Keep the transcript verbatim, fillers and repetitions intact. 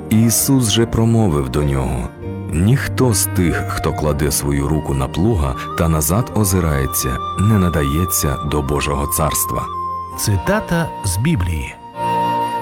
Ісус же промовив до нього: «Ніхто з тих, хто кладе свою руку на плуга та назад озирається, не надається до Божого царства». Цитата з Біблії.